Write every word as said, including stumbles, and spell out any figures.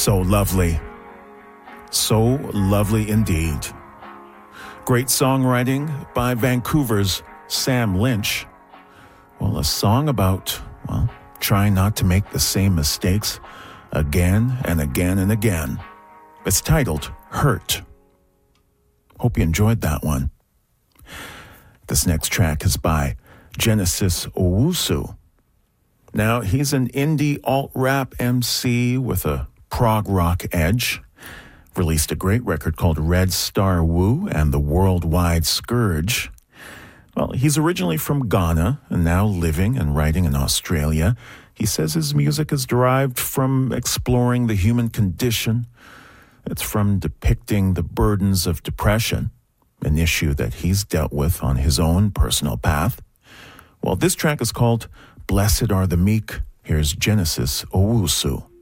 So lovely. So lovely indeed. Great songwriting by Vancouver's Sam Lynch. Well, a song about, well, trying not to make the same mistakes again and again and again. It's titled Hurt. Hope you enjoyed that one. This next track is by Genesis Owusu. Now, he's an indie alt-rap M C with a prog rock edge. Released a great record called Red Star Woo and the Worldwide Scourge. Well, he's originally from Ghana and now living and writing in Australia. He says his music is derived from exploring the human condition. It's from depicting the burdens of depression, an issue that he's dealt with on his own personal path. Well, this track is called Blessed Are the Meek. Here's Genesis Owusu.